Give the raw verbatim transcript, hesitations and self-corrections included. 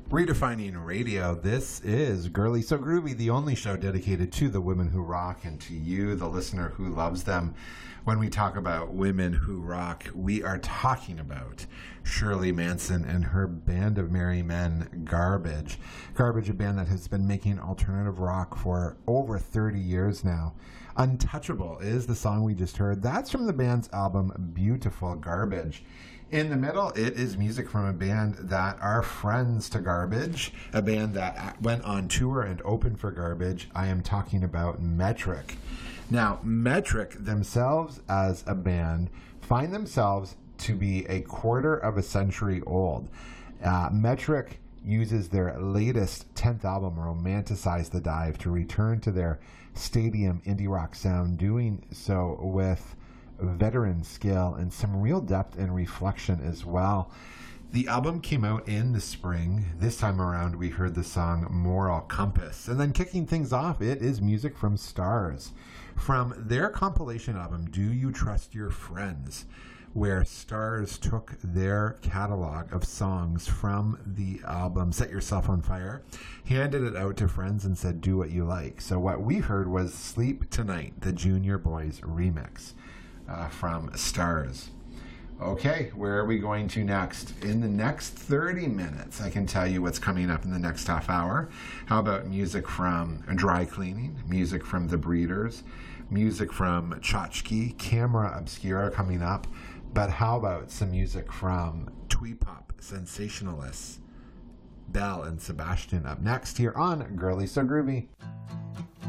Redefining Radio. This is Girly So Groovy, the only show dedicated to the women who rock and to you, the listener who loves them. When we talk about women who rock, we are talking about Shirley Manson and her band of merry men, Garbage. Garbage, a band that has been making alternative rock for over thirty years now. Untouchable is the song we just heard. That's from the band's album, Beautiful Garbage. In the middle, it is music from a band that are friends to Garbage, a band that went on tour and opened for Garbage. I am talking about Metric. Now, Metric themselves as a band find themselves to be a quarter of a century old. Uh, Metric uses their latest tenth album, Romanticize the Dive, to return to their stadium indie rock sound, doing so with veteran skill and some real depth and reflection as well. The album came out in the spring. This time around, we heard the song Moral Compass. And then kicking things off, it is music from Stars. From their compilation album, Do You Trust Your Friends, where Stars took their catalog of songs from the album Set Yourself on Fire, handed it out to friends and said, do what you like. So what we heard was Sleep Tonight, the Junior Boys remix. Uh, from Stars. Okay, where are we going to next? In the next thirty minutes, I can tell you what's coming up in the next half hour. How about music from Dry Cleaning, music from The Breeders, music from Tchotchke, Camera Obscura coming up, but how about some music from Twee Pop, Sensationalists, Belle and Sebastian up next here on Girly So Groovy.